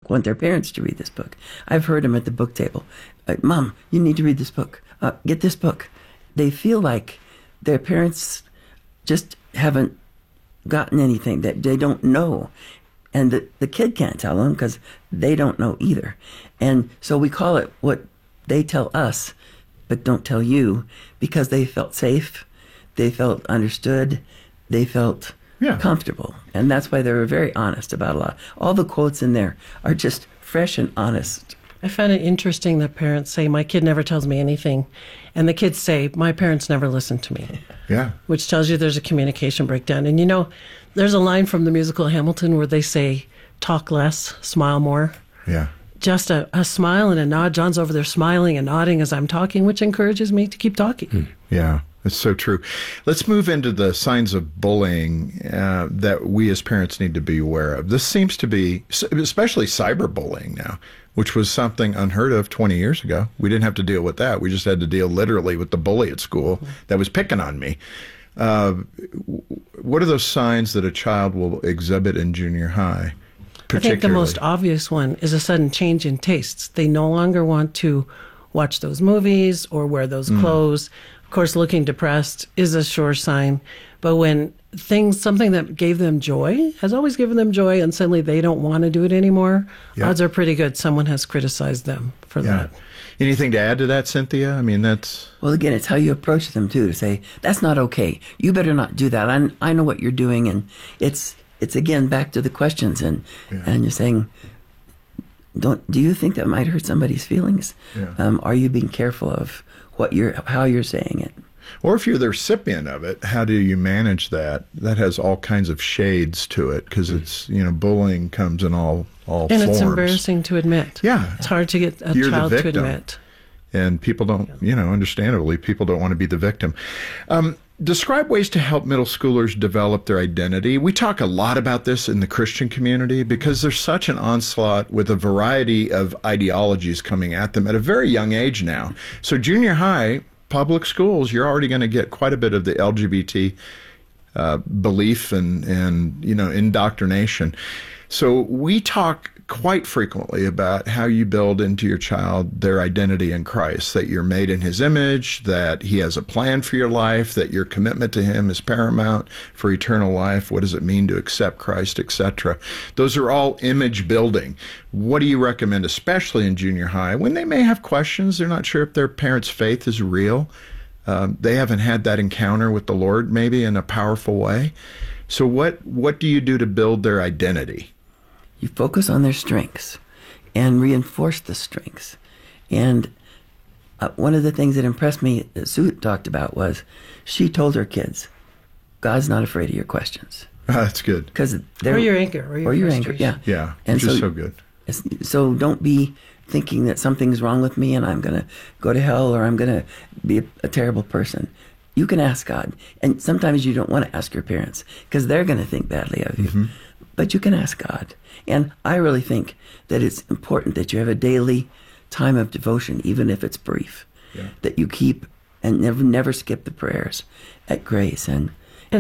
want their parents to read this book. I've heard them at the book table. Mom, you need to read this book. Get this book. They feel like their parents just haven't gotten anything, that they don't know. And the kid can't tell them because they don't know either. And so we call it what they tell us, but don't tell you, because they felt safe, they felt understood, they felt comfortable. And that's why they were very honest about a lot. All the quotes in there are just fresh and honest. I find it interesting that parents say, my kid never tells me anything. And the kids say, my parents never listen to me. Yeah. Which tells you there's a communication breakdown. And there's a line from the musical Hamilton where they say, talk less, smile more. Yeah. Just a smile and a nod. John's over there smiling and nodding as I'm talking, which encourages me to keep talking. Yeah, it's so true. Let's move into the signs of bullying that we as parents need to be aware of. This seems to be, especially cyberbullying now, which was something unheard of 20 years ago. We didn't have to deal with that. We just had to deal literally with the bully at school that was picking on me. What are those signs that a child will exhibit in junior high? I think the most obvious one is a sudden change in tastes. They no longer want to watch those movies or wear those clothes. Of course, looking depressed is a sure sign. But when something that gave them joy, has always given them joy, and suddenly they don't want to do it anymore, odds are pretty good someone has criticized them for that. Anything to add to that, Cynthia? I mean, that's... Well, again, it's how you approach them, too, to say, that's not okay. You better not do that. I know what you're doing. And it's again, back to the questions. And you're saying, do you think that might hurt somebody's feelings? Yeah. Are you being careful of how you're saying it? Or if you're the recipient of it, how do you manage that? That has all kinds of shades to it, because it's, bullying comes in all forms. And it's embarrassing to admit. Yeah. It's hard to get a child to admit. And people don't, understandably, people don't want to be the victim. Describe ways to help middle schoolers develop their identity. We talk a lot about this in the Christian community because there's such an onslaught with a variety of ideologies coming at them at a very young age now. So junior high, public schools, you're already going to get quite a bit of the LGBT belief and indoctrination. So we talk quite frequently about how you build into your child their identity in Christ, that you're made in his image, that he has a plan for your life, that your commitment to him is paramount for eternal life. What does it mean to accept Christ, etc.? Those are all image building. What do you recommend, especially in junior high, when they may have questions, they're not sure if their parents' faith is real, they haven't had that encounter with the Lord maybe in a powerful way? So what do you do to build their identity? You focus on their strengths and reinforce the strengths. And one of the things that impressed me that Sue talked about was she told her kids, God's not afraid of your questions. That's good. Or your anger. Or your anger, yeah. Yeah, and which is so good. So don't be thinking that something's wrong with me and I'm going to go to hell or I'm going to be a terrible person. You can ask God. And sometimes you don't want to ask your parents because they're going to think badly of you. But you can ask God. And I really think that it's important that you have a daily time of devotion, even if it's brief, that you keep and never skip the prayers at Grace. And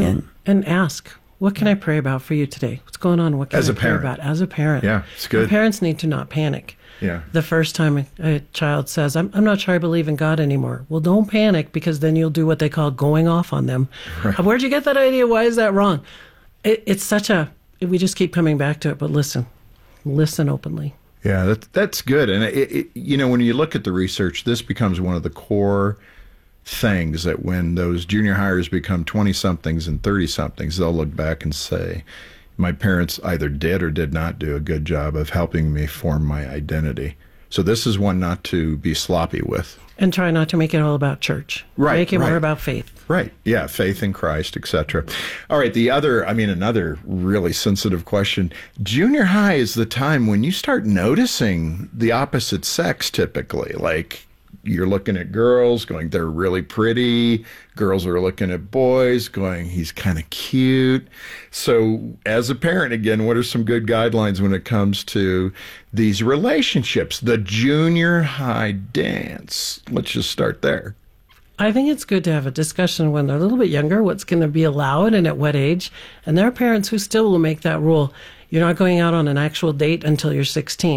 ask, what can I pray about for you today? What's going on? What can I pray about as a parent? Yeah, it's good. And parents need to not panic. Yeah. The first time a child says, I'm not sure I believe in God anymore. Well, don't panic, because then you'll do what they call going off on them. Right. Where'd you get that idea? Why is that wrong? It's such a... We just keep coming back to it, but listen openly. Yeah, that's good. And when you look at the research, this becomes one of the core things that when those junior hires become 20-somethings and 30-somethings, they'll look back and say, my parents either did or did not do a good job of helping me form my identity. So this is one not to be sloppy with. And try not to make it all about church. Right. Make it more about faith. Right. Yeah. Faith in Christ, etc. All right. Another really sensitive question. Junior high is the time when you start noticing the opposite sex typically. Like you're looking at girls going, they're really pretty. Girls are looking at boys going, he's kind of cute. So as a parent, again, what are some good guidelines when it comes to these relationships? The junior high dance. Let's just start there. I think it's good to have a discussion when they're a little bit younger, what's going to be allowed and at what age. And there are parents who still will make that rule. You're not going out on an actual date until you're 16.